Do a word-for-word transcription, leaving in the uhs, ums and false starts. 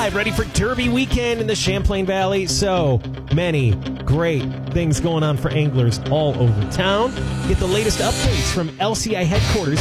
Live, ready for Derby weekend in the Champlain Valley. So many great things going on for anglers all over town. Get the latest updates from L C I headquarters